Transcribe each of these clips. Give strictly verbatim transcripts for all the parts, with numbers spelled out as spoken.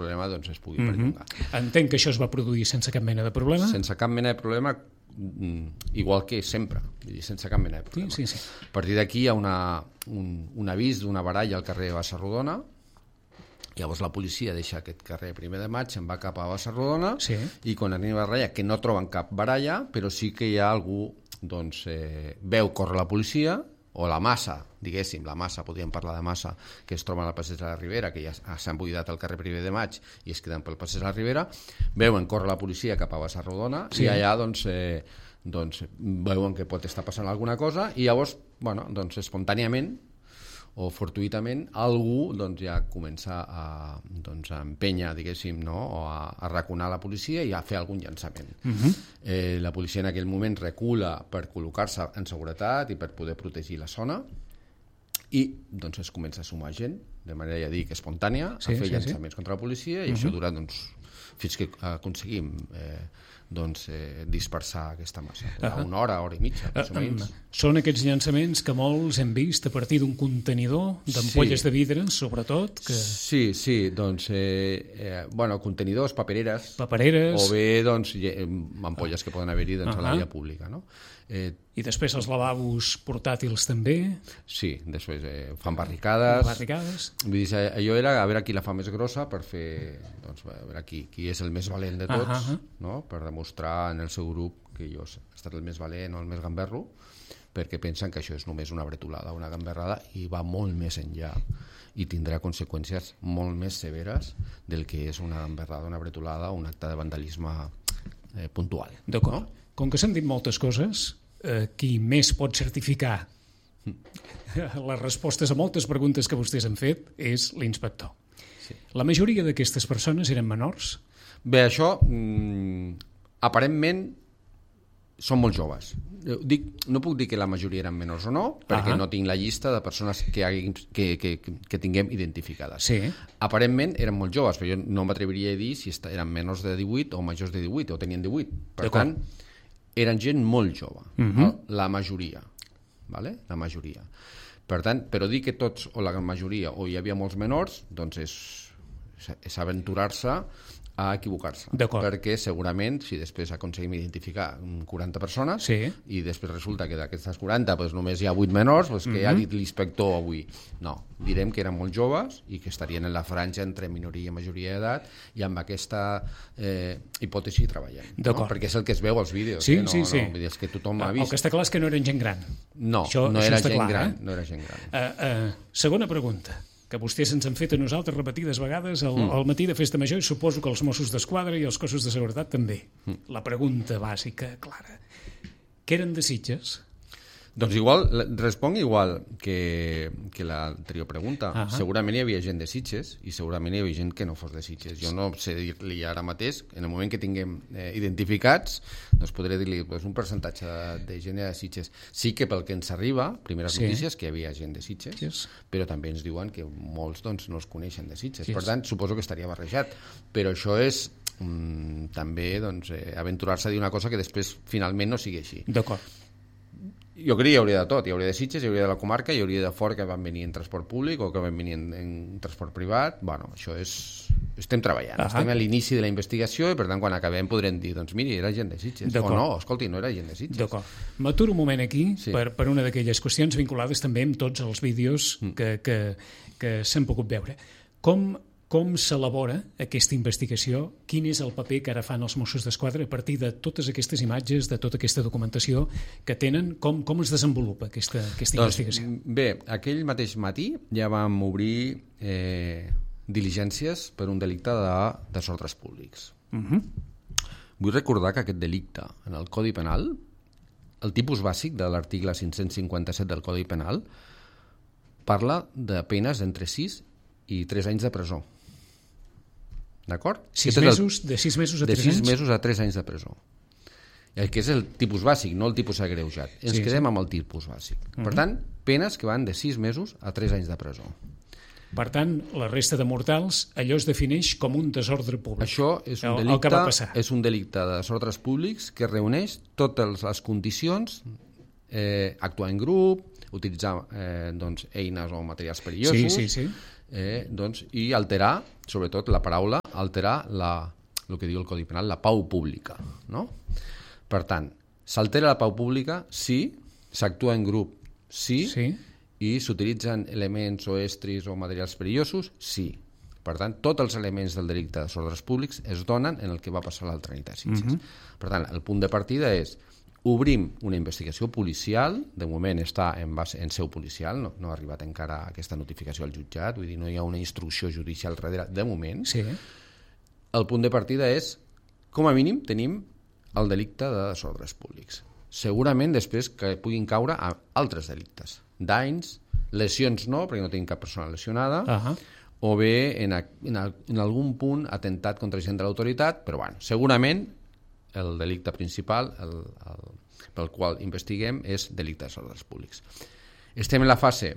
problema doncs, es pugui perllongar. Mm-hmm. Entenc que això es va produir sense cap mena de problema? Sense cap mena de problema, igual que sempre, sense cap mena de problema. Sí, sí, sí. A partir d'aquí hi ha una, un, un avís d'una baralla al carrer Bassa-Rodona. Llavors la policia deixa aquest carrer primer de maig, se'n va cap a Bassa-Rodona, sí. I quan arriba a baralla, que no troben cap baralla, però sí que hi ha algú, doncs, eh, veu córrer la policia, o la massa, diguéssim, la massa, podríem parlar de massa, que es troben al passeig de la Ribera, que ja s'han buidat al carrer primer de maig i es queden pel passeig de la Ribera, veuen córrer la policia cap a Bassa-Rodona, sí. I allà, doncs, eh, doncs, veuen que pot estar passant alguna cosa, i llavors, bueno, doncs, espontàniament, o fortuïtament, algú doncs, ja comença a, doncs, a empènyer, diguéssim, no? O a, a raconar la policia i a fer algun llançament. Uh-huh. Eh, la policia en aquell moment recula per col·locar-se en seguretat i per poder protegir la zona i doncs, es comença a sumar gent, de manera, ja dic, espontània, sí, a fer sí, llançaments sí. contra la policia i uh-huh. això dura doncs, fins que aconseguim eh, doncs, eh, dispersar aquesta massa. Uh-huh. Una hora, hora i mitja, més o menys. Uh, són aquests llançaments que molts hem vist a partir d'un contenidor d'ampolles sí. de vidre, sobretot? Que... Sí, sí, doncs, eh, eh, bueno, contenidors, papereres, papereres, o bé, doncs, ampolles que poden haver-hi doncs, uh-huh. a l'àrea pública, no? Eh, I després els lavabos portàtils també? Sí, després eh, fan barricades. Barricades. Vull dir, allò era a veure qui la fa més grossa per fer, doncs, a veure qui, qui és el més valent de tots, uh-huh. no? Per demostrar en el seu grup que jo he estat el més valent o el més gamberro, perquè pensen que això és només una bretolada, una gamberrada, i va molt més enllà i tindrà conseqüències molt més severes del que és una gamberrada, una bretolada o un acte de vandalisme eh, puntual. D'acord. No? Com que s'han dit moltes coses, eh, qui més pot certificar les respostes a moltes preguntes que vostès han fet és l'inspector. Sí. La majoria d'aquestes persones eren menors? Bé, això, mm, aparentment, són molt joves. Dic, no puc dir que la majoria eren menors o no, perquè uh-huh. no tinc la llista de persones que, haguin, que, que, que tinguem identificades. Sí. Aparentment eren molt joves, però jo no m'atreviria a dir si eren menors de divuit o majors de divuit, o tenien divuit. Per tant, eren gent molt jove, uh-huh. la majoria, vale? La majoria. Per tant, però dir que tots, o la majoria, o hi havia molts menors, doncs és, és aventurar-se a equivocar-se, perquè segurament si després aconseguim identificar quaranta persones sí. i després resulta que d'aquestes quaranta pues, només hi ha vuit menors, pues, que mm-hmm. ha dit l'inspector avui. No, direm que eren molt joves i que estarien en la franja entre minoria i majoria d'edat i amb aquesta eh, hipòtesi treballem, no? Perquè és el que es veu als vídeos, sí, eh? no, sí, sí. no, és que tothom ha vist. El que està clar és que no eren gent gran. No, això, no, això era gent clar, gran, eh? no era gent gran. Uh, uh, segona pregunta, que vostès ens han fet a nosaltres repetides vegades al, mm. al matí de Festa Major, i suposo que els Mossos d'Esquadra i els cossos de seguretat també. Mm. La pregunta bàsica, clara. Què eren de Sitges? Doncs igual, responc igual que, que l'anterior pregunta. Uh-huh. Segurament hi havia gent de Sitges i segurament hi havia gent que no fos de Sitges. Jo no sé dir-li ara mateix, en el moment que tinguem eh, identificats, doncs podré dir-li doncs, un percentatge de, de gent de Sitges. Sí que pel que ens arriba, primeres sí. notícies, que hi havia gent de Sitges, yes. però també ens diuen que molts doncs, no es coneixen de Sitges. Yes. Per tant, suposo que estaria barrejat. Però això és mm, també doncs, eh, aventurar-se a dir una cosa que després finalment no sigui així. D'acord. Jo crec que hi hauria de tot, hi hauria de Sitges, hi hauria de la comarca, hi hauria de fora que van venir en transport públic o que van venir en, en transport privat. Bueno, això és... Estem treballant, uh-huh. estem a l'inici de la investigació i per tant quan acabem podrem dir, doncs miri, era gent de Sitges, o no, escolti, no era gent de Sitges. D'acord. M'aturo un moment aquí sí. per, per una d'aquelles qüestions vinculades també amb tots els vídeos mm. que, que, que s'han pogut veure. Com... Com s'elabora aquesta investigació? Quin és el paper que ara fan els Mossos d'Esquadra a partir de totes aquestes imatges, de tota aquesta documentació que tenen? Com, com es desenvolupa aquesta, aquesta doncs, investigació? Bé, aquell mateix matí ja vam obrir eh, diligències per un delicte de desordres públics. Uh-huh. Vull recordar que aquest delicte en el Codi Penal, el tipus bàsic de l'article cinc-cents cinquanta-set del Codi Penal, parla de penes d'entre sis i tres anys de presó. D'acord? Sis mesos, el, de sis mesos a tres anys? De sis mesos a tres anys de presó. El que és el tipus bàsic, no el tipus agreujat. Ens sí, quedem sí. amb el tipus bàsic. Uh-huh. Per tant, penes que van de sis mesos a tres anys de presó. Per tant, la resta de mortals, allò es defineix com un desordre públic. Això és un, el, delicte, el és un delicte de desordres públics que reuneix totes les condicions, eh, actuar en grup, utilitzar eh, doncs, eines o materials perillosos, sí, sí, sí. Eh, doncs, i alterar, sobretot, la paraula alterar la, el que diu el Codi Penal, la pau pública, no? Per tant, s'altera la pau pública, sí, s'actua en grup, sí, sí, i s'utilitzen elements o estris o materials perillosos, sí. Per tant, tots els elements del delicte de desordres públics es donen en el que va passar l'altra nit a Sitges. Mm-hmm. Per tant, el punt de partida és obrim una investigació policial, de moment està en, base, en seu policial, no, no ha arribat encara aquesta notificació al jutjat, vull dir, no hi ha una instrucció judicial darrere, de moment. Sí. El punt de partida és, com a mínim, tenim el delicte de desordres públics. Segurament després que puguin caure a altres delictes. Danys, lesions no, perquè no tenim cap persona lesionada, uh-huh. o bé en, en, en algun punt atentat contra gent de l'autoritat, però bueno, segurament el delicte principal el, el, pel qual investiguem és delicte de desordres públics. Estem en la fase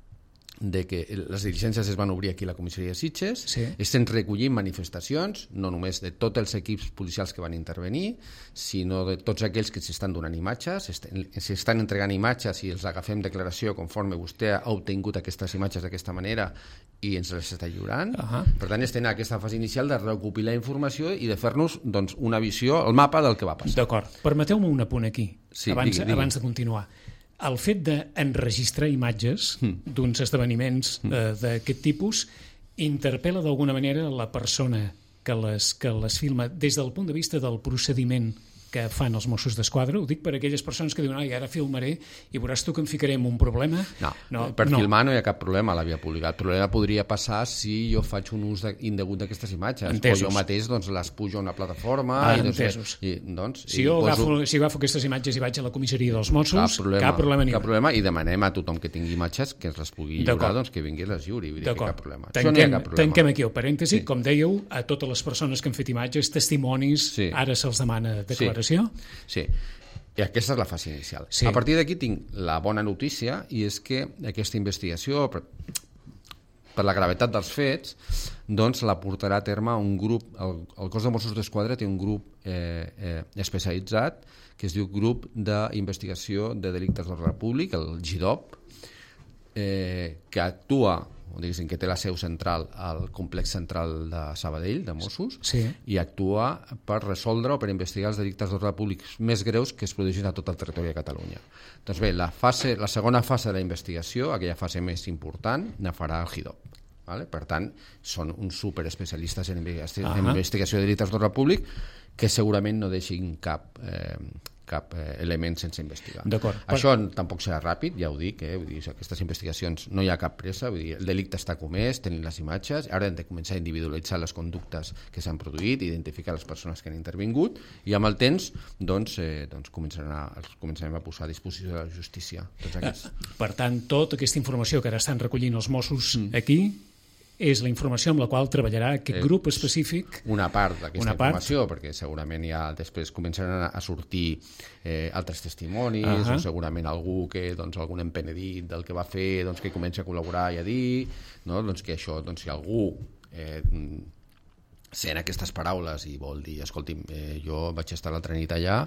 de que les diligències es van obrir aquí a la comissaria de Sitges, sí. Estem recollint manifestacions, no només de tots els equips policials que van intervenir, sinó de tots aquells que s'estan donant imatges, s'estan entregant imatges i els agafem declaració conforme vostè ha obtingut aquestes imatges d'aquesta manera i ens les està lliurant. Uh-huh. Per tant, estem en aquesta fase inicial de recopilar informació i de fer-nos doncs, una visió, el mapa del que va passar. D'acord. Permeteu-me un apunt aquí, sí, abans, digui, digui. abans de continuar. El fet d'enregistrar imatges mm. d'uns esdeveniments mm. eh, d'aquest tipus interpel·la d'alguna manera la persona que les, que les filma des del punt de vista del procediment que fan els Mossos d'Esquadra. Ho dic per aquelles persones que diuen ai, ara filmaré i veuràs tu que em ficaré en un problema. No, no per no. filmar no hi ha cap problema a la via pública. El problema podria passar si jo faig un ús indegut d'aquestes imatges. Entesos. O jo mateix doncs, les pujo a una plataforma. Ah, i, doncs, entesos. I, doncs, si, i jo poso... agafo, si agafo aquestes imatges i vaig a la comissaria dels Mossos, cap problema, cap problema ni cap problema, i demanem a tothom que tingui imatges que ens les pugui lliurar, doncs que vingui i les lliuri. Vull dir que cap problema. Tanquem, no cap problema. Tanquem aquí el parèntesi. Sí. Com dèieu, a totes les persones que han fet imatges, testimonis, sí. Ara se'ls demana declaració. Sí. Sí. I aquesta és la fase inicial. Sí. A partir d'aquí tinc la bona notícia i és que aquesta investigació, per, per la gravetat dels fets, doncs la portarà a terme un grup, el, el cos de Mossos d'Esquadra té un grup eh, eh, especialitzat que es diu Grup d'Investigació de Delictes d'Ordre Públic, el G D O P, eh, que actua o diguéssim, que té la seu central al complex central de Sabadell, de Mossos, sí. I actua per resoldre o per investigar els delictes d'ordre públic més greus que es produeixen a tot el territori de Catalunya. Doncs bé, la, fase, la segona fase de la investigació, aquella fase més important, la farà el G D O P. Vale? Per tant, són uns superespecialistes en investigació, uh-huh. en investigació de delictes d'ordre públic que segurament no deixin cap... Eh, cap eh, element sense investigar. Això per... tampoc serà ràpid, ja ho dic, eh? Vull dir, aquestes investigacions no hi ha cap pressa, vull dir, el delicte està comès, tenim les imatges, ara hem de començar a individualitzar les conductes que s'han produït, identificar les persones que han intervingut i amb el temps doncs, eh, doncs començarem, a, començarem a posar a disposició de la justícia tots aquests. Per tant, tota aquesta informació que ara estan recollint els Mossos mm. aquí és la informació amb la qual treballarà aquest eh, grup específic. Una part d'aquesta informació, perquè segurament ja després començaran a sortir eh, altres testimonis, uh-huh. o segurament algú que, doncs, algun empenedit del que va fer, doncs, que comença a col·laborar i a dir, no? Doncs que això, doncs, si algú eh, sent aquestes paraules i vol dir, escolti'm, eh, jo vaig estar l'altra nit allà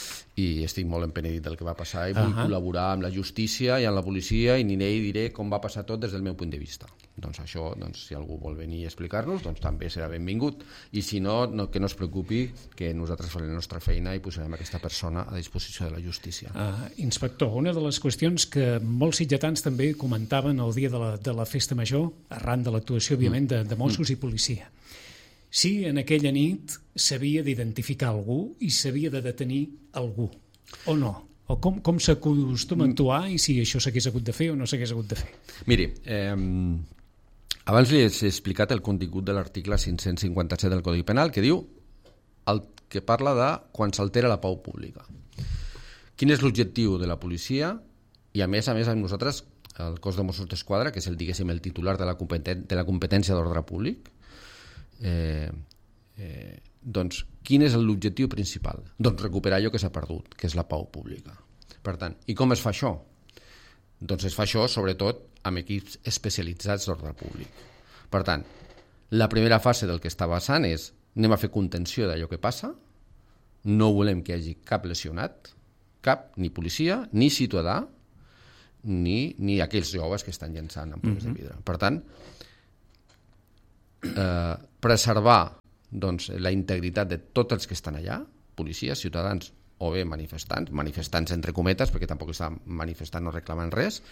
i estic molt empenedit del que va passar i vull uh-huh. col·laborar amb la justícia i amb la policia i aniré i diré com va passar tot des del meu punt de vista. Doncs això, doncs, si algú vol venir a explicar-nos, doncs també serà benvingut. I si no, no, que no es preocupi, que nosaltres farem la nostra feina i posarem aquesta persona a disposició de la justícia. Uh, inspector, una de les qüestions que molts sitgetans també comentaven el dia de la, de la festa major, arran de l'actuació, òbviament, de, de Mossos mm. i policia. Si en aquella nit s'havia d'identificar algú i s'havia de detenir algú, o no? O com, com s'acostuma a actuar i si això s'hagués hagut de fer o no s'hagués hagut de fer? Miri, eh, abans li he explicat el contingut de l'article cinc-cents cinquanta-set del Codi Penal que diu el que parla de quan s'altera la pau pública. Quin és l'objectiu de la policia? I a més, a més, amb nosaltres, el cos de Mossos d'Esquadra, que és el, diguéssim, el titular de la, competen- de la competència d'ordre públic, Eh, eh, doncs quin és l'objectiu principal? Doncs recuperar allò que s'ha perdut, que és la pau pública. Per tant, i com es fa això? Doncs es fa això sobretot amb equips especialitzats d'ordre públic. Per tant, la primera fase del que està basant és anem a fer contenció d'allò que passa, no volem que hi hagi cap lesionat, cap, ni policia, ni ciutadà, ni, ni aquells joves que estan llançant ampolles mm-hmm. de vidre. Per tant, Eh, preservar doncs, la integritat de tots els que estan allà, policies, ciutadans o bé manifestants, manifestants entre cometes, perquè tampoc estan manifestant no reclamant res,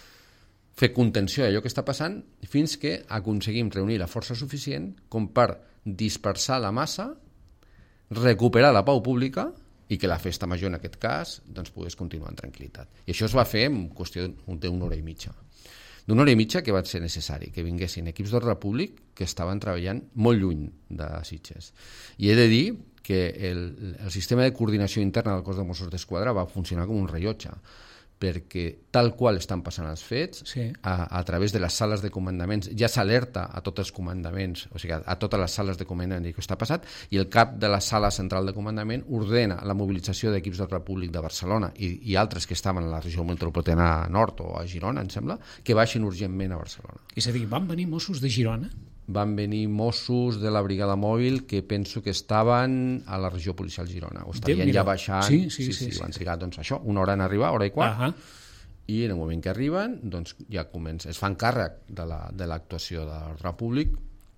fer contenció d'allò que està passant fins que aconseguim reunir la força suficient com per dispersar la massa, recuperar la pau pública i que la festa major, en aquest cas, doncs, pogués continuar en tranquil·litat. I això es va fer en qüestió d'una hora i mitja. D'una hora i mitja que va ser necessari, que vinguessin equips d'ordre públic que estaven treballant molt lluny de Sitges. I he de dir que el, el sistema de coordinació interna del cos de Mossos d'Esquadra va funcionar com un rellotge, perquè tal qual estan passant els fets, sí. a, a través de les sales de comandaments, ja s'alerta a tots els comandaments, o sigui, a, a totes les sales de comandament que està passat, i el cap de la sala central de comandament ordena la mobilització d'equips d'ordre públic de Barcelona i, i altres que estaven a la regió metropolitana nord o a Girona, em sembla, que baixin urgentment a Barcelona. És a dir, van venir Mossos de Girona? Van venir Mossos de la brigada mòbil que penso que estaven a la regió policial Girona, o estarien ja baixant, sí, sí, sí, sí, sí, sí, van sí. trigar doncs, això, una hora en arribar, hora i quart, uh -huh. i en el moment que arriben doncs, ja comença, es fan càrrec de l'actuació la, de l'ordre públic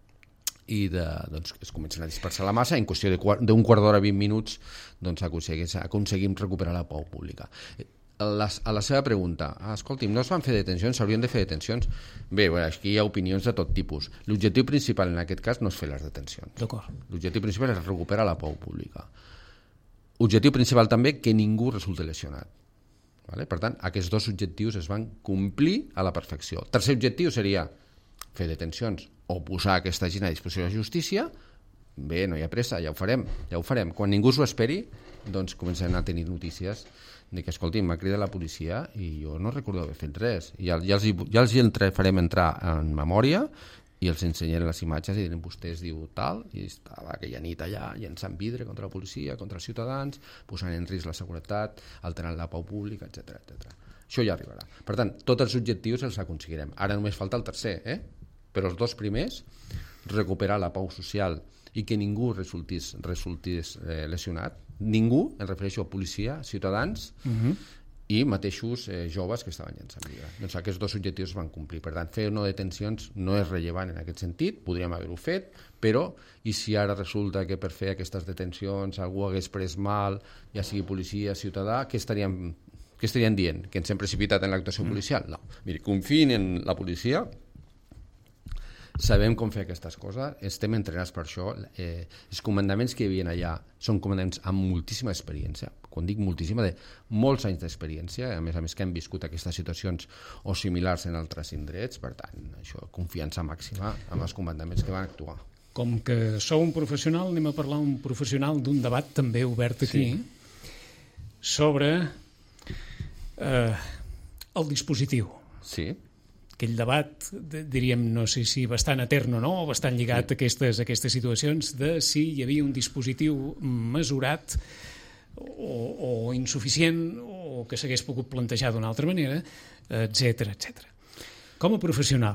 i de, doncs, es comencen a dispersar la massa, en qüestió d'un quart d'hora, vint minuts, doncs, aconseguim recuperar la pau pública. A la, a la seva pregunta, ah, escolti'm, no es van fer detencions, s'haurien de fer detencions? Bé, bueno, aquí hi ha opinions de tot tipus. L'objectiu principal en aquest cas no és fer les detencions. L'objectiu principal és recuperar la pau pública. Objectiu principal també que ningú resulti lesionat. Vale? Per tant, aquests dos objectius es van complir a la perfecció. El tercer objectiu seria fer detencions o posar aquesta gent a disposició de la justícia. Bé, no hi ha pressa, ja ho farem, ja ho farem. Quan ningú s'ho esperi, doncs comencem a tenir notícies de que, escolti'm, m'ha cridat la policia i jo no recordo haver fet res. Ja, ja els, ja els entre, farem entrar en memòria i els ensenyaré les imatges i diran, vostè es diu tal, i estava aquella nit allà llançant vidre contra la policia, contra els ciutadans, posant en risc la seguretat, alterant la pau pública, etcètera, etcètera. Això ja arribarà. Per tant, tots els objectius els aconseguirem. Ara només falta el tercer, eh? Però els dos primers, recuperar la pau social i que ningú resultís, resultís eh, lesionat. Ningú, em refereixo a policia, ciutadans, uh-huh. i mateixos eh, joves que estaven llançant vidre. Doncs aquests dos objectius es van complir. Per tant, fer no detencions no és rellevant en aquest sentit, podríem haver-ho fet, però i si ara resulta que per fer aquestes detencions algú hagués pres mal, ja sigui policia, ciutadà, què estaríem, què estarien dient? Que ens hem precipitat en l'actuació policial? No. Miri, confiïn en la policia, sabem com fer aquestes coses, estem entrenats per això. Eh, els comandaments que hi havia allà són comandaments amb moltíssima experiència, quan dic moltíssima, de molts anys d'experiència, a més a més que han viscut aquestes situacions o similars en altres indrets, per tant, això, confiança màxima amb els comandaments que van actuar. Com que sou un professional, anem a parlar un professional d'un debat també obert aquí, sí. sobre eh, el dispositiu. Sí. Aquell debat, diríem, no sé si bastant etern o no, o bastant lligat sí. a aquestes, a aquestes situacions de si hi havia un dispositiu mesurat o, o insuficient o que s'hagués pogut plantejar d'una altra manera, etcètera, etcètera. Com a professional,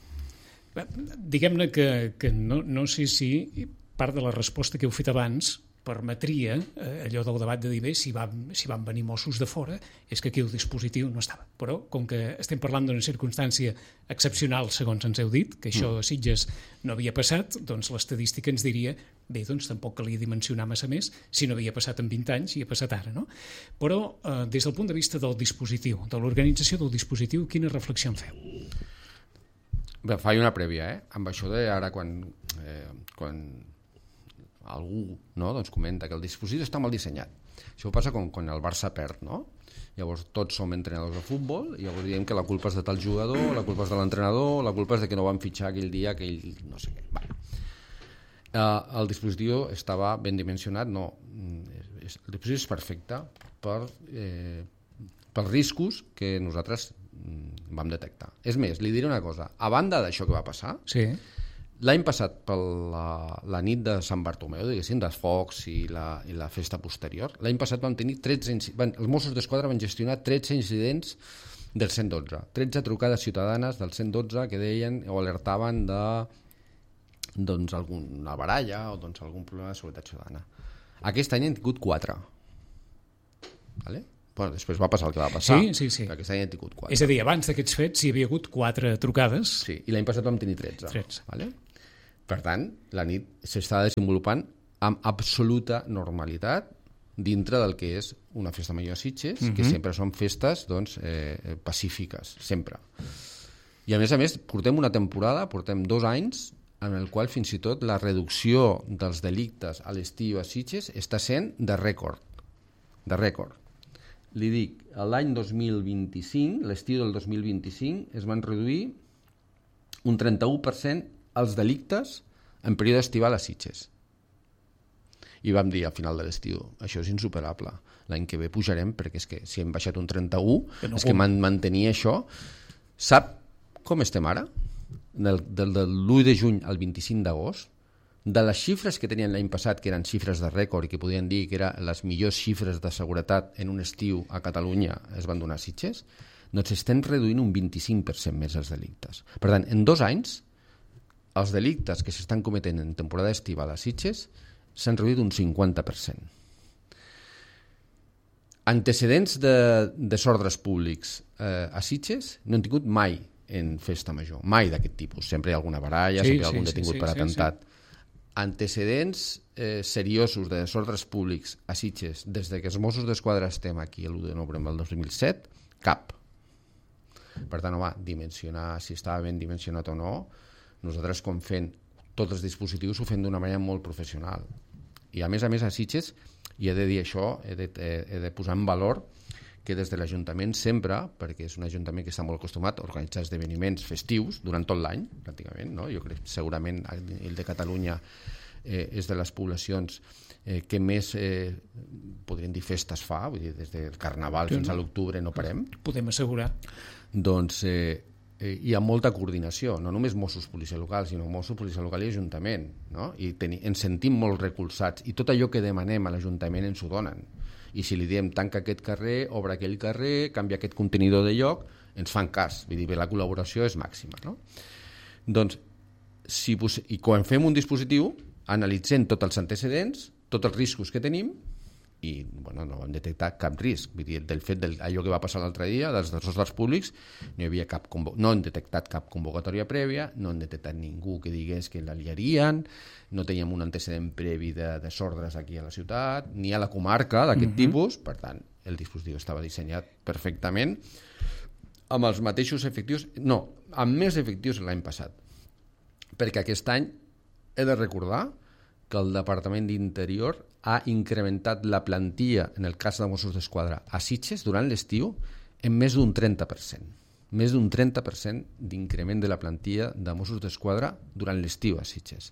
diguem-ne que, que no, no sé si part de la resposta que heu fet abans permetria eh, allò del debat de dir bé, si, va, si van venir Mossos de fora és que aquí el dispositiu no estava. Però com que estem parlant d'una circumstància excepcional, segons ens heu dit, que això a Sitges no havia passat, doncs l'estadística ens diria bé, doncs tampoc calia dimensionar massa més si no havia passat en vint anys i ha passat ara, no? Però eh, des del punt de vista del dispositiu, de l'organització del dispositiu, quina reflexió en feu? Bé, faig una prèvia, eh? Amb això de ara quan... Eh, quan algú no, doncs comenta que el dispositiu està mal dissenyat. Això passa quan, quan el Barça perd, no? Llavors tots som entrenadors de futbol i llavors diem que la culpa és de tal jugador, la culpa és de l'entrenador, la culpa és de que no van fitxar aquell dia, aquell no sé què. Vale. Uh, el dispositiu estava ben dimensionat, no. El dispositiu és perfecte per, eh, pels riscos que nosaltres vam detectar. És més, li diré una cosa. A banda d'això que va passar, sí. L'any passat, per la, la nit de Sant Bartomeu, diguéssim, dels focs i la, i la festa posterior, l'any passat vam tenir tretze incidents, els Mossos d'Esquadra van gestionar tretze incidents del cent dotze, tretze trucades ciutadanes del cent dotze que deien o alertaven de doncs, alguna baralla o doncs, algun problema de seguretat ciutadana. Aquest any hem tingut quatre. Vale? Bueno, després va passar el que va passar. Sí, sí, sí. Aquest any hem tingut quatre. És a dir, abans d'aquests fets hi havia hagut quatre trucades. Sí, i l'any passat vam tenir tretze. tretze. Vale? Per tant, la nit s'està desenvolupant amb absoluta normalitat dintre del que és una festa major a Sitges, uh-huh. que sempre són festes doncs, eh, pacífiques, sempre. I a més a més, portem una temporada, portem dos anys, en el qual fins i tot la reducció dels delictes a l'estiu a Sitges està sent de rècord. De rècord. Li dic, l'any dos mil vint-i-cinc, l'estiu del dos mil vint-i-cinc, es van reduir un trenta-u per cent els delictes en període estival a Sitges. I vam dir al final de l'estiu, això és insuperable. L'any que ve pujarem, perquè és que si hem baixat un trenta-u, que no, és que man mantenir això... Sap com estem ara? Del, del, de l'u de juny al vint-i-cinc d'agost, de les xifres que tenien l'any passat, que eren xifres de rècord i que podien dir que eren les millors xifres de seguretat en un estiu a Catalunya es van donar a Sitges, doncs estem reduint un vint-i-cinc per cent més els delictes. Per tant, en dos anys, els delictes que s'estan cometent en temporada estival a Sitges s'han reduït un cinquanta per cent. Antecedents de desordres públics eh, a Sitges no han tingut mai en festa major, mai d'aquest tipus. Sempre hi ha alguna baralla, sí, sempre hi ha algun sí, detingut sí, per atemptat. Sí, sí. Antecedents eh, seriosos de desordres públics a Sitges des de que els Mossos d'Esquadra estem aquí l'u de novembre del dos mil set, cap. Per tant, home, dimensionar si estava ben dimensionat o no, nosaltres com fent tots els dispositius ho fem d'una manera molt professional. I a més a més a Sitges, i he de dir això, he de, he de posar en valor que des de l'Ajuntament sempre, perquè és un Ajuntament que està molt acostumat a organitzar esdeveniments festius durant tot l'any, pràcticament, no? Jo crec que segurament el de Catalunya eh, és de les poblacions eh, que més, eh, podríem dir, festes fa, vull dir, des del Carnaval fins a l'octubre no parem. Podem assegurar. Doncs eh, eh, hi ha molta coordinació, no només Mossos, policia local, sinó Mossos, policia local i Ajuntament, no? I teni, ens sentim molt recolzats, i tot allò que demanem a l'Ajuntament ens ho donen. I si li diem tanca aquest carrer, obre aquell carrer, canvia aquest contenidor de lloc, ens fan cas. Vull dir, la col·laboració és màxima, no? Doncs, si, i quan fem un dispositiu, analitzem tots els antecedents, tots els riscos que tenim, i bueno, no vam detectar cap risc. Vull dir, del fet d'allò que va passar l'altre dia, dels desordres públics, no hi havia cap convo- no hem detectat cap convocatòria prèvia, no hem detectat ningú que digués que la liarien, no teníem un antecedent previ de desordres aquí a la ciutat, ni a la comarca d'aquest uh-huh. tipus, per tant, el dispositiu estava dissenyat perfectament, amb els mateixos efectius, no, amb més efectius l'any passat, perquè aquest any he de recordar que el Departament d'Interior ha incrementat la plantilla, en el cas de Mossos d'Esquadra, a Sitges durant l'estiu en més d'un trenta per cent. Més d'un trenta per cent d'increment de la plantilla de Mossos d'Esquadra durant l'estiu a Sitges.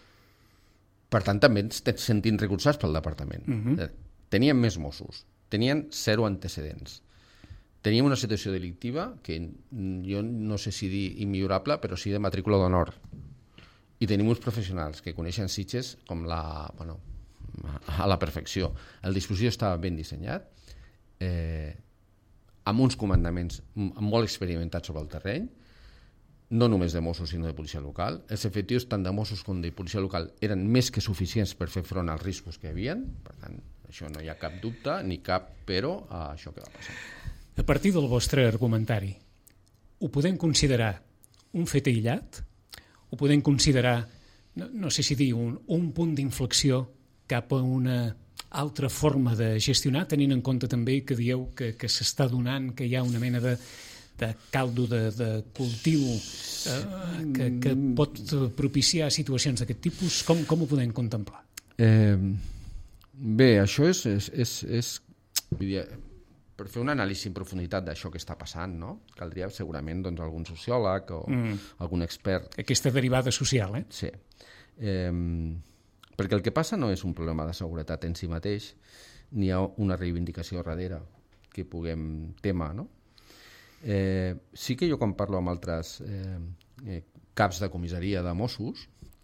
Per tant, també ens sentim recolzats pel Departament. Uh-huh. Teníem més Mossos, tenien zero antecedents. Teníem una situació delictiva que jo no sé si dir immillorable, però sí de matrícula d'honor. I tenim uns professionals que coneixen Sitges com la, bueno, a la perfecció. El dispositiu estava ben dissenyat, eh, amb uns comandaments molt experimentats sobre el terreny, no només de Mossos sinó de policia local. Els efectius tant de Mossos com de policia local eren més que suficients per fer front als riscos que hi havia, per tant, això no hi ha cap dubte ni cap però a això que va passar. A partir del vostre argumentari, ho podem considerar un fet aïllat? Ho podem considerar, no, no sé si dir, un, un punt d'inflexió cap a una altra forma de gestionar, tenint en compte també que dieu que, que s'està donant, que hi ha una mena de, de caldo de, de cultiu eh, que, que pot propiciar situacions d'aquest tipus? Com, com ho podem contemplar? Eh, bé, això és... és, és, és vull dir, per fer una anàlisi en profunditat d'això que està passant, no? Caldria segurament doncs, algun sociòleg o mm. algun expert. Aquesta derivada social, eh? Sí. Eh, perquè el que passa no és un problema de seguretat en si mateix, ni hi ha una reivindicació darrere que puguem tema, no? Eh, sí que jo quan parlo amb altres eh, eh, caps de comissaria de Mossos,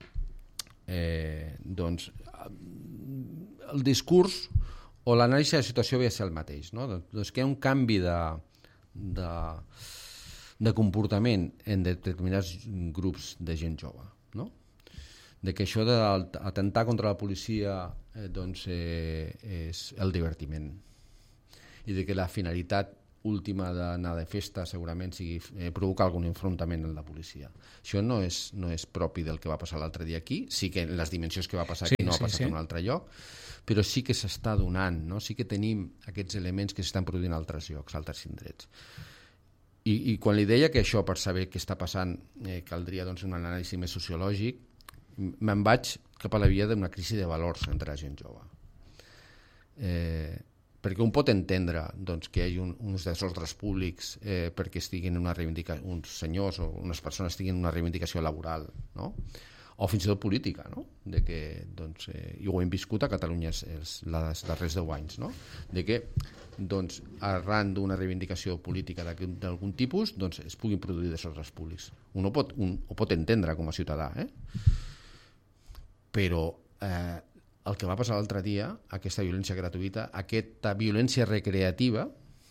eh, doncs el discurs o l'anàlisi de la situació ve a ser el mateix, no? Doncs que hi ha un canvi de, de, de comportament en determinats grups de gent jove, no? De que això d'atemptar contra la policia eh, doncs, eh, és el divertiment i de que la finalitat última d'anar de festa segurament sigui eh, provocar algun enfrontament amb la policia. Això no és, no és propi del que va passar l'altre dia aquí, sí que en les dimensions que va passar aquí sí, no ha passat sí, sí. en un altre lloc, però sí que s'està donant, no? Sí que tenim aquests elements que s'estan produint a altres llocs, a altres indrets. I, i quan li deia que això, per saber què està passant, eh, caldria doncs, un anàlisi més sociològic, me'n vaig cap a la via d'una crisi de valors entre la gent jove. Eh, perquè un pot entendre doncs, que hi hagi un, uns desordres públics eh, perquè estiguin una reivindicació, uns senyors o unes persones estiguin en una reivindicació laboral, no? O fins i tot política, no? De que, doncs, eh, i ho hem viscut a Catalunya els, els, els darrers deu anys, no? De que doncs, arran d'una reivindicació política d'algun tipus doncs, es puguin produir desordres públics. Un ho pot, un, ho pot entendre com a ciutadà, eh? Però eh, el que va passar l'altre dia, aquesta violència gratuïta, aquesta violència recreativa,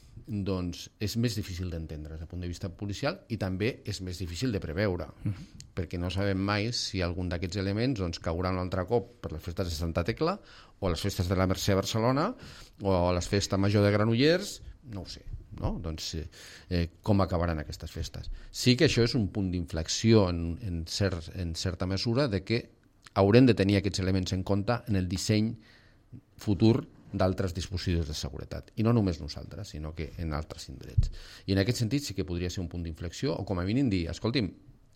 doncs és més difícil d'entendre des del punt de vista policial i també és més difícil de preveure, uh-huh. perquè no sabem mai si algun d'aquests elements doncs, caurà un altre cop per les festes de Santa Tecla o les festes de la Mercè a Barcelona o a les festes major de Granollers, no ho sé, no? Doncs, eh, com acabaran aquestes festes. Sí que això és un punt d'inflexió en, en, cert, en certa mesura de que haurem de tenir aquests elements en compte en el disseny futur d'altres dispositius de seguretat. I no només nosaltres, sinó que en altres indrets. I en aquest sentit sí que podria ser un punt d'inflexió, o com a mínim dir, escolti'm,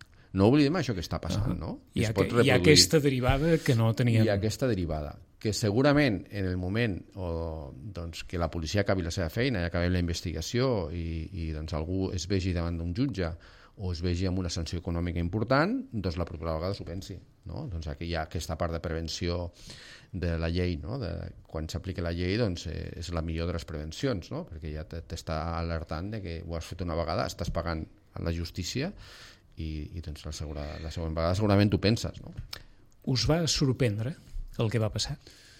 no oblidem això que està passant, no? Hi ha, que, hi ha aquesta derivada que no teníem. Hi ha aquesta derivada, que segurament en el moment o, doncs, que la policia acabi la seva feina i acabi la investigació i, i doncs, algú es vegi davant d'un jutge o es vegi amb una sanció econòmica important, doncs la propera vegada s'ho pensi, no? Doncs aquí hi ha aquesta part de prevenció de la llei, no? De, quan s'aplica la llei doncs, eh, és la millor de les prevencions, no? Perquè ja t'està alertant de que ho has fet una vegada, estàs pagant a la justícia i, i doncs, la, segura, la següent vegada segurament tu penses, no? Us va sorprendre el que va passar?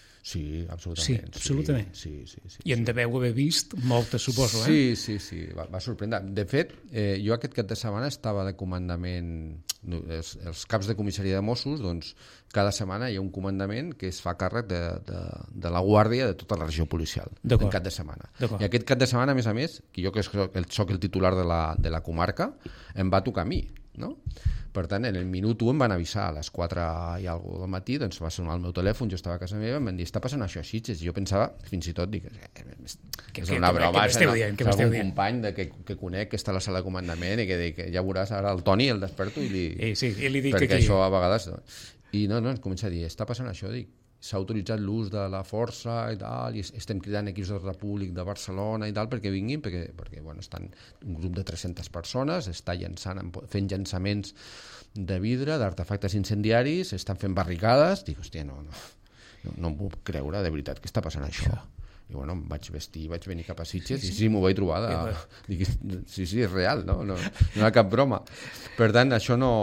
Sí, absolutament. Sí, absolutament. Sí, sí, sí, sí, I en sí. deveu haver vist moltes, suposo, eh? Sí, sí, sí, va, va sorprendre. De fet, eh, jo aquest cap de setmana estava de comandament, els, els caps de comissaria de Mossos, doncs cada setmana hi ha un comandament que es fa càrrec de, de, de la guàrdia de tota la regió policial, en cap de setmana. I aquest cap de setmana, a més a més, que jo que soc el, soc el titular de la, de la comarca, em va tocar a mi, no? Per tant, en el minut u em van avisar a les quatre i alguna del matí, doncs va sonar el meu telèfon, jo estava a casa meva, em van dir, està passant això a Sitges, i jo pensava, fins i tot, dic, eh, que és una broma, és algun company de que, que conec que està a la sala de comandament i que dic, ja veuràs ara el Toni, el desperto, i li, eh, sí, i li dic perquè aquí. Això a vegades... No. I no, no, comença a dir, està passant això, dic, s'ha autoritzat l'ús de la força i tal, i estem cridant equips d'ordre públic de Barcelona i tal perquè vinguin, perquè, perquè bueno, estan un grup de tres-centes persones, està llançant, fent llançaments de vidre, d'artefactes incendiaris, estan fent barricades, dic, hòstia, no, no, no, no em puc creure de veritat que està passant això. I bueno, em vaig vestir, vaig venir cap a Sitges, sí, sí. i sí, m'ho vaig trobar. De... Dic, sí, sí, és real, no? No, no hi ha cap broma. Per tant, això no...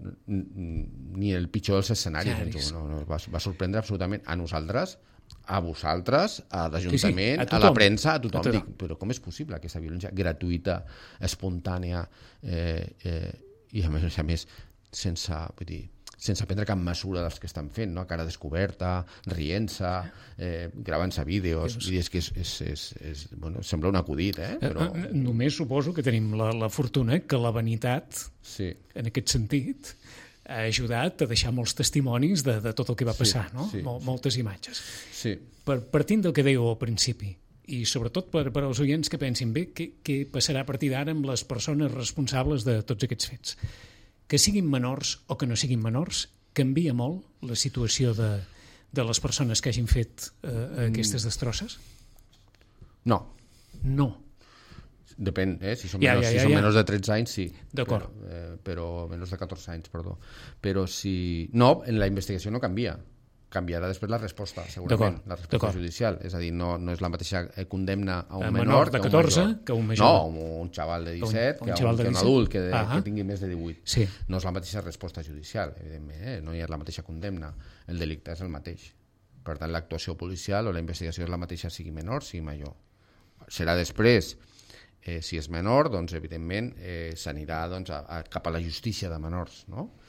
Ni el pitjor dels escenaris. Sí, no, no, va, va sorprendre absolutament a nosaltres, a vosaltres, a l'Ajuntament, sí, sí, a, a la premsa, a tothom. A tothom. Dic, però com és possible aquesta violència gratuïta, espontània, eh, eh, i a més a més, sense... Vull dir, sense prendre cap mesura dels que estan fent, no? A cara descoberta, rient-se, eh, gravant-se vídeos, i és que és, és, és, és, bueno, sembla un acudit, eh? Però... Només suposo que tenim la, la fortuna que la vanitat, sí. En aquest sentit, ha ajudat a deixar molts testimonis de, de tot el que va passar, sí, no? Sí, Mol, sí. Moltes imatges. Sí. Per, partint del que dèieu al principi, i sobretot per, per als oients que pensin bé què, què passarà a partir d'ara amb les persones responsables de tots aquests fets. Que siguin menors o que no siguin menors, canvia molt la situació de, de les persones que hagin fet eh, aquestes destrosses? No. No. Depèn, eh? Si són, ja, menors, ja, ja, si són ja. menors de tretze anys, sí. D'acord. Però, eh, però menors de catorze anys, perdó. Però si... No, en la investigació no canvia. Canviarà després la resposta, segurament, la resposta judicial. És a dir, no, no és la mateixa condemna a un a menor, menor de catorze que un major. No, un, un xaval de disset, un, un que, un, que un adult que, de, uh -huh. que tingui més de divuit. Sí. No és la mateixa resposta judicial, evidentment, eh? No hi ha la mateixa condemna. El delicte és el mateix. Per tant, l'actuació policial o la investigació és la mateixa, sigui menor, sigui major. Serà després, eh, si és menor, doncs, evidentment, eh, s'anirà doncs, a, a, cap a la justícia de menors, no?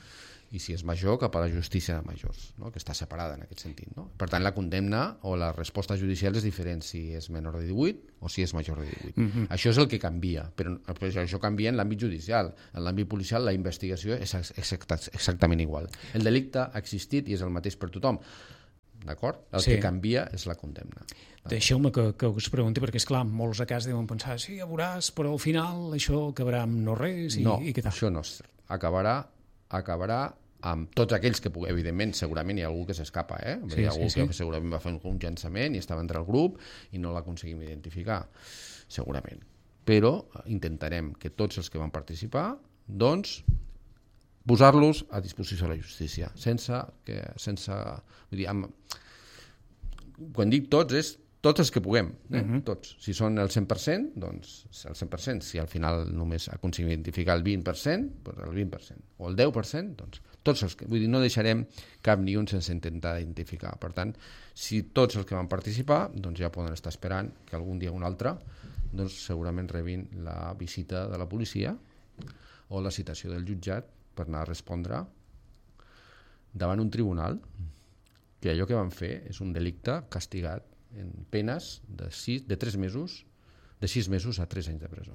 i si és major, cap a la justícia de majors, no? Que està separada en aquest sentit. No? Per tant, la condemna o la resposta judicial és diferent si és menor de divuit o si és major de divuit. Mm-hmm. Això és el que canvia, però, però això canvia en l'àmbit judicial. En l'àmbit policial la investigació és exactament igual. El delicte ha existit i és el mateix per tothom. D'acord? El sí. que canvia és la condemna. Deixeu-me que, que us pregunti, perquè és clar, molts a casa deuen pensar, sí, ja veuràs, però al final això acabarà amb no res i, no, i què tal? No, això no és cert. Acabarà, acabarà amb tots aquells que pugui, evidentment, segurament hi ha algú que s'escapa, eh? Sí, hi ha algú sí, que sí. segurament va fer un llançament i estava entre el grup i no l'aconseguim identificar, segurament. Però intentarem que tots els que van participar, doncs, posar-los a disposició de la justícia, sense que, sense, vull dir, amb, quan dic tots és tots els que puguem, eh? Uh-huh. Tots. Si són el cent per cent, doncs el cent per cent. Si al final només aconseguim identificar el vint per cent, doncs el vint per cent. O el deu per cent, doncs tots els que... Vull dir, no deixarem cap ni un sense intentar identificar. Per tant, si tots els que van participar, doncs ja poden estar esperant que algun dia o un altre doncs segurament rebin la visita de la policia o la citació del jutjat per anar a respondre davant un tribunal que allò que van fer és un delicte castigat en penes de, sis, de tres mesos, de sis mesos a tres anys de presó.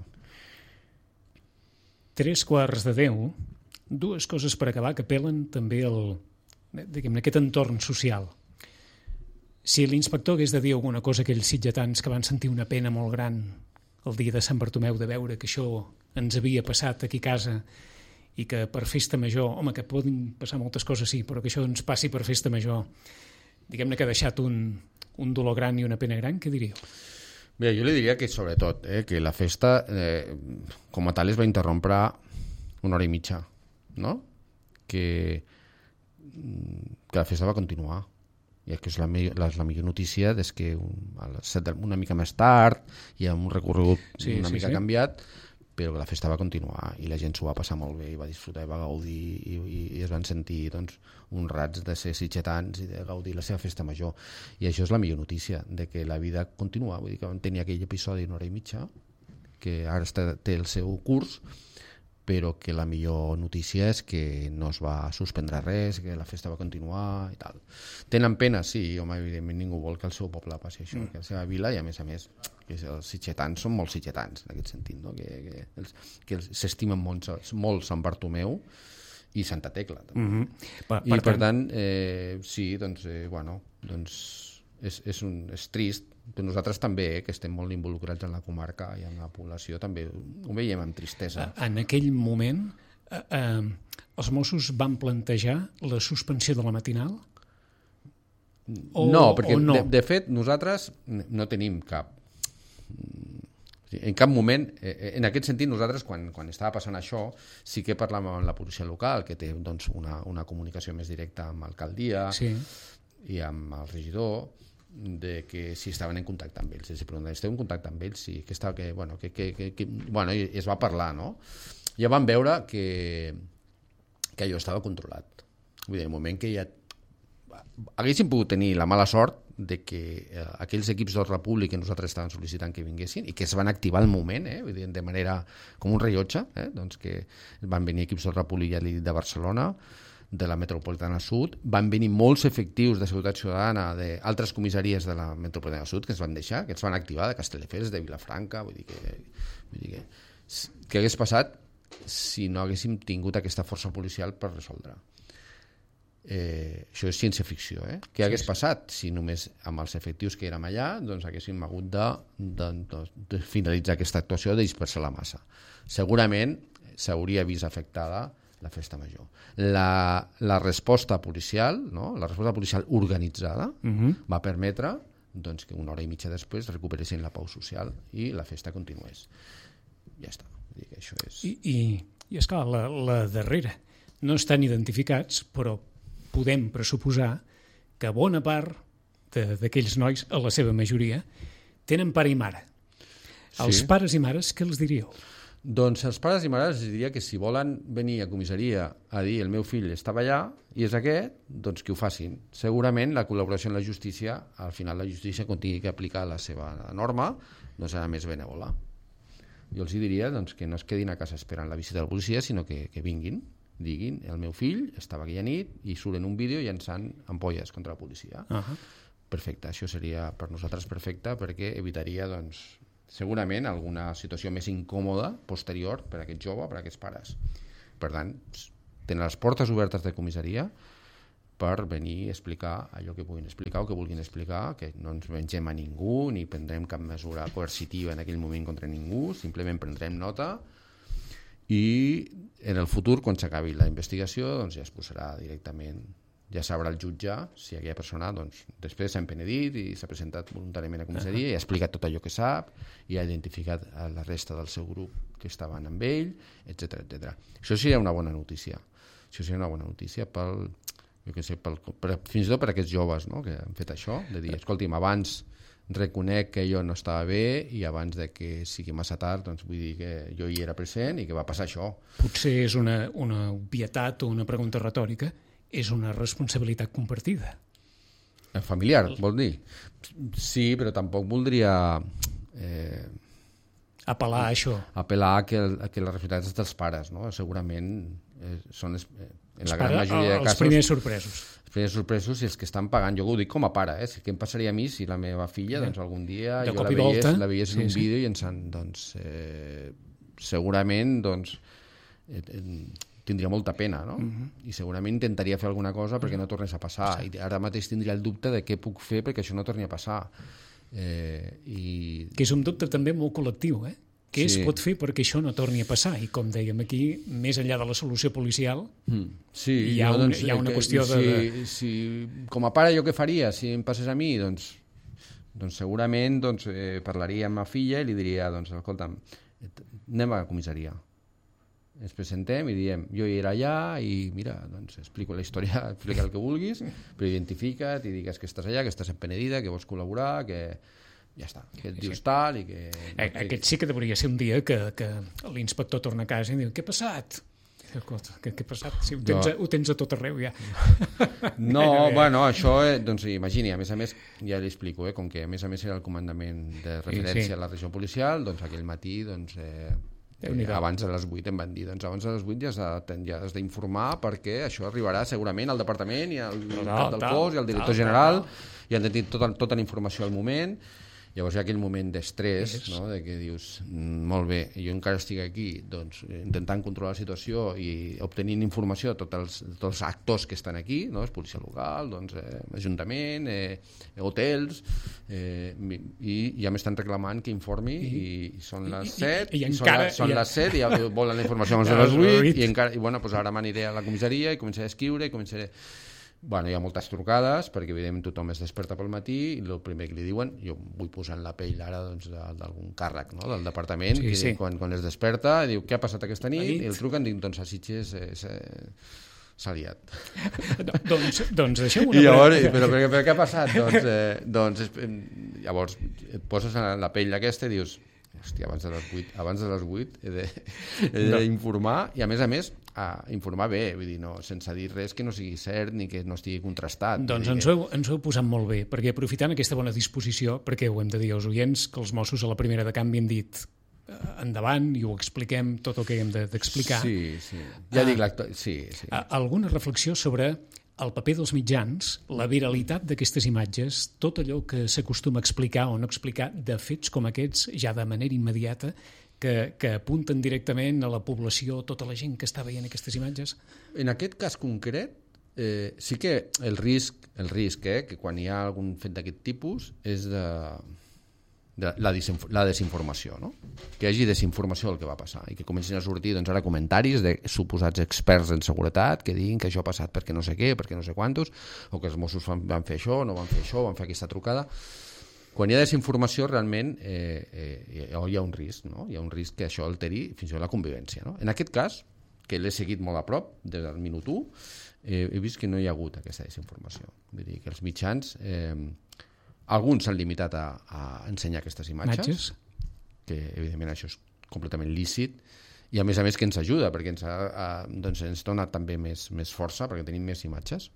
Tres quarts de deu, dues coses per acabar que apel·len també al, diguem-ne, aquest entorn social. Si l'inspector hagués de dir alguna cosa a aquells sitgetans que van sentir una pena molt gran el dia de Sant Bartomeu de veure que això ens havia passat aquí a casa i que per festa major, home, que poden passar moltes coses, sí, però que això ens passi per festa major, diguem-ne que ha deixat un, un dolor gran i una pena gran, què diríeu? Bé, jo li diria que sobretot, eh, que la festa eh, com a tal es va interrompre una hora i mitja, no? Que, que la festa va continuar. I que és la, me- la, la millor notícia és que un, a les set, una mica més tard i amb un recorregut sí, una sí, mica sí. canviat, però la festa va continuar i la gent s'ho va passar molt bé i va disfrutar i va gaudir i, i, i es van sentir doncs, uns rats de ser sitgetans i de gaudir la seva festa major. I això és la millor notícia, de que la vida continua. Vull dir que vam tenir aquell episodi d'una hora i mitja, que ara està, té el seu curs, però que la millor notícia és que no es va suspendre res, que la festa va continuar i tal. Tenen pena? Sí, home, evidentment ningú vol que el seu poble passi això, mm. que la seva vila, i a més a més que els sitgetans són molt sitgetans en aquest sentit, no? que, que, els, que els, s'estimen molt, molt Sant Bartomeu i Santa Tecla també. Mm-hmm. per, per I per tant, tant eh, sí, doncs, eh, bueno, doncs és, és, un, és trist, però nosaltres també, eh, que estem molt involucrats en la comarca i en la població, també ho veiem amb tristesa. En aquell moment eh, eh, els Mossos van plantejar la suspensió de la matinal? O, no, perquè o no? De, de fet nosaltres no tenim cap en cap moment, en aquest sentit nosaltres quan, quan estava passant això sí que parlàvem amb la policia local, que té doncs, una, una comunicació més directa amb l'alcaldia sí. i amb el regidor, de que si estaven en contacte amb ells, si preguntaven, esteu en contacte amb ells, sí, que estava, que, bueno, que, que, que, que, bueno, i es va parlar, no? Ja vam veure que, que allò estava controlat. Vull dir, en el moment que ja haguéssim pogut tenir la mala sort de que eh, aquells equips d'ordre públic que nosaltres estàvem sol·licitant que vinguessin i que es van activar al moment, eh, vull dir, de manera com un rellotge, eh, doncs que van venir equips d'ordre públic, ja li dic, de Barcelona, de la Metropolitana Sud, van venir molts efectius de Seguretat Ciutadana d'altres comissaries de la Metropolitana Sud que es van deixar, que es van activar, de Castelldefels, de Vilafranca, vull dir que, vull dir que, que hagués passat si no haguéssim tingut aquesta força policial per resoldre. Eh, això és ciència-ficció, eh? Què hagués sí, sí. passat si només amb els efectius que érem allà doncs haguéssim hagut de, de, de, de finalitzar aquesta actuació, de dispersar la massa? Segurament s'hauria vist afectada la festa major. La, la resposta policial, no? La resposta policial organitzada uh-huh. va permetre doncs, que una hora i mitja després recuperessin la pau social i la festa continués. Ja està. Vull dir que això és... I, i, i esclar, la, la darrera no estan identificats, però podem pressuposar que bona part d'aquells nois, a la seva majoria, tenen pare i mare. Sí. Els pares i mares, què els diríeu? Doncs els pares i mares els diria que si volen venir a comissaria a dir el meu fill estava allà i és aquest, doncs que ho facin. Segurament la col·laboració amb la justícia, al final la justícia, quan tingui que aplicar la seva norma, doncs serà més benèvola. Jo els diria doncs, que no es quedin a casa esperant la visita de la policia, sinó que, que vinguin diguin, el meu fill estava aquella nit i surt en un vídeo llançant ampolles contra la policia. Uh-huh. Perfecte, això seria per nosaltres perfecte perquè evitaria, doncs, segurament alguna situació més incòmoda posterior per a aquest jove, per a aquests pares. Per tant, tenen les portes obertes de comissaria per venir a explicar allò que puguin explicar o que vulguin explicar, que no ens vengem a ningú ni prendrem cap mesura coercitiva en aquell moment contra ningú, simplement prendrem nota i en el futur, quan s'acabi la investigació, doncs ja es posarà directament, ja sabrà el jutge si aquella persona doncs, després s'ha empenedit i s'ha presentat voluntàriament a comissaria i ha explicat tot allò que sap i ha identificat a la resta del seu grup que estaven amb ell, etcètera, etcètera. Això seria una bona notícia. Això seria una bona notícia pel, jo què sé, pel, per, fins i tot per aquests joves, no?, que han fet això, de dir, escolti'm, abans reconec que jo no estava bé i abans de que sigui massa tard, doncs vull dir que jo hi era present i que va passar això. Potser és una, una obvietat o una pregunta retòrica, és una responsabilitat compartida. Familiar, vol dir? Sí, però tampoc voldria... Eh, apel·lar a això. Apel·lar a que, a que les responsabilitats dels pares, no? Segurament eh, són... Les, eh, en la gran pare, majoria de els casos... Els primers sorpresos. Els primers sorpresos i els que estan pagant. Jo ho dic com a pare, eh? Què em passaria a mi si la meva filla, doncs algun dia de jo la veiés, volta, la veiés en sí, un sí. vídeo i ens han, doncs, eh, segurament, doncs, eh, eh, tindria molta pena, no? Uh-huh. I segurament intentaria fer alguna cosa perquè no tornés a passar. Sí. I ara mateix tindria el dubte de què puc fer perquè això no torni a passar. Eh, i... Que és un dubte també molt col·lectiu, eh? Què sí. es pot fer perquè això no torni a passar? I com dèiem aquí, més enllà de la solució policial, mm. sí, hi, ha un, doncs, hi ha una que, qüestió de... Si, si, com a pare, jo què faria si em passés a mi? Doncs, doncs segurament doncs, eh, parlaria amb ma filla i li diria, doncs, escolta'm, anem a la comissaria. Ens presentem i diem, jo hi era allà i mira, doncs explico la història, explica el que vulguis, però identifica't i digues que estàs allà, que estàs empenedida, que vols col·laborar, que... ja està, que et dius sí. tal i que... Aquest sí que hauria ser un dia que, que l'inspector torna a casa i diu, què ha passat? Què, què ha passat? Si ho tens, no. a, ho tens a tot arreu ja. No, bueno, això, eh, doncs imagini, a més a més, ja li explico, eh, com que a més a més era el comandament de referència sí, sí. a la regió policial, doncs aquell matí, doncs... Eh, Eh, abans de les vuit em van dir, doncs abans de les vuit ja has, ja has d'informar perquè això arribarà segurament al departament i al no, cap del tal, cos i al director tal, general tal, tal. I han de tenir tota, tota la informació al moment. Llavors hi ha aquell moment d'estrès, no? De que dius, molt bé, jo encara estic aquí doncs, intentant controlar la situació i obtenint informació de tots els, tots els actors que estan aquí, no? Policia local, doncs, eh, ajuntament, eh, hotels, eh, i ja m'estan reclamant que informi i, i són les set, i, i, i, i encara, són, la, són les set i ja volen la informació abans de les vuit i, encara, i bueno, doncs ara m'aniré a la comissaria i començaré a escriure i començaré... Bueno, hi ha moltes trucades, perquè evidentment tothom es desperta pel matí i el primer que li diuen, jo vull posar en la pell ara doncs, d'algun càrrec, no? Del departament, sí, que sí. Quan, quan es desperta diu què ha passat aquesta nit, nit. I el truquen, dic, doncs a Sitges eh, s'ha liat. No, doncs, doncs deixem una... I llavors, però, però, però què ha passat? Doncs, eh, doncs llavors et poses en la pell aquesta i dius hòstia, abans de les vuit, abans de les vuit he d'informar i a més a més a informar bé, vull dir, no, sense dir res que no sigui cert ni que no estigui contrastat. Doncs ens ho, heu, ens ho heu posat molt bé, perquè aprofitant aquesta bona disposició, perquè ho hem de dir als oients, que els Mossos a la primera de canvi han dit endavant i ho expliquem tot el que hem d'explicar. Sí, sí. Ja dic l'actor... Sí, sí. Alguna reflexió sobre el paper dels mitjans, la viralitat d'aquestes imatges, tot allò que s'acostuma a explicar o no explicar de fets com aquests ja de manera immediata que, que apunten directament a la població, tota la gent que està veient aquestes imatges? En aquest cas concret, eh, sí que el risc, el risc eh, que quan hi ha algun fet d'aquest tipus és de... de la, la desinformació, no? Que hi hagi desinformació del que va passar i que comencin a sortir doncs, ara comentaris de suposats experts en seguretat que diguin que això ha passat perquè no sé què, perquè no sé quantos, o que els Mossos van, van fer això, no van fer això, van fer aquesta trucada. Quan hi ha desinformació realment eh, eh, hi ha un risc, no? Hi ha un risc que això alteri fins i tot la convivència, no? En aquest cas, que l'he seguit molt a prop des del minut u, eh, he vist que no hi ha hagut aquesta desinformació. Vull dir que els mitjans... Eh, alguns s'han limitat a, a ensenyar aquestes imatges, imatges, que evidentment això és completament lícit, i a més a més que ens ajuda, perquè ens, ha, a, doncs ens dona també més, més força, perquè tenim més imatges.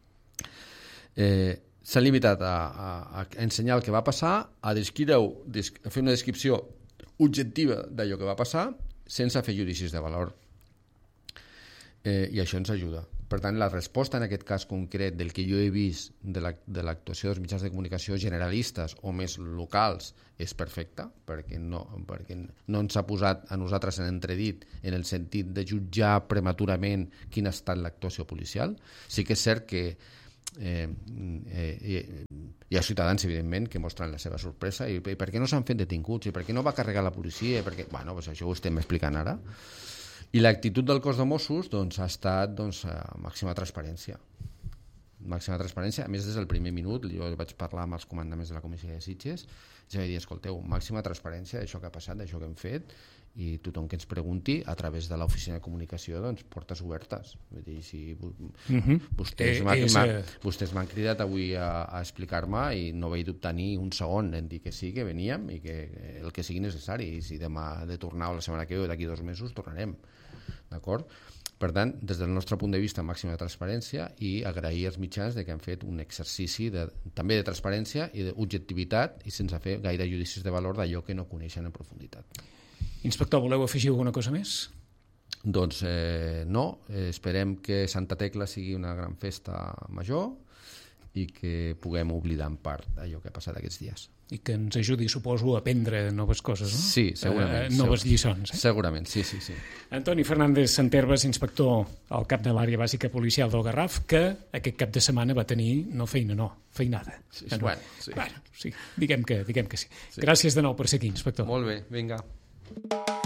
Eh, s'han limitat a, a, a ensenyar el que va passar, a, a fer una descripció objectiva d'allò que va passar, sense fer judicis de valor. eh, i això ens ajuda. Per tant, la resposta en aquest cas concret del que jo he vist de l'actuació dels mitjans de comunicació generalistes o més locals és perfecta, perquè no, perquè no ens ha posat a nosaltres en entredit en el sentit de jutjar prematurament quina ha estat l'actuació policial. Sí que és cert que Eh, eh, hi ha ciutadans, evidentment, que mostren la seva sorpresa i, i per què no s'han fet detinguts i per què no va carregar la policia, perquè, bueno, doncs això ho estem explicant ara. I l'actitud del cos de Mossos doncs, ha estat doncs, màxima transparència màxima transparència, a més des del primer minut jo vaig parlar amb els comandaments de la comissió de Sitges, ja vaig dir, escolteu, màxima transparència d'això que ha passat, d'això que hem fet, i tothom que ens pregunti a través de l'oficina de comunicació, doncs portes obertes. Vull dir, si uh-huh. vostès, eh, m'han, vostès m'han cridat avui a, a explicar-me i no vaig dubtar ni un segon en dir que sí, que veníem i que el que sigui necessari, i si demà de tornar o la setmana que ve o d'aquí dos mesos tornarem, d'acord? Per tant, des del nostre punt de vista, màxima de transparència, i agrair als mitjans de que han fet un exercici de, també de transparència i d'objectivitat i sense fer gaire judicis de valor d'allò que no coneixen en profunditat. Inspector, voleu afegir alguna cosa més? Doncs eh, no, eh, esperem que Santa Tecla sigui una gran festa major i que puguem oblidar en part allò que ha passat aquests dies. I que ens ajudi, suposo, a aprendre noves coses, no? Sí, segurament. Eh, noves lliçons. Eh? Segurament, sí, sí, sí. Antoni Fernández Santerves, inspector al cap de l'àrea bàsica policial del Garraf, que aquest cap de setmana va tenir, no feina, no, feinada. Sí, no? Bueno, sí. Bueno, sí, diguem que, diguem que sí. sí. Gràcies de nou per ser aquí, inspector. Molt bé, vinga.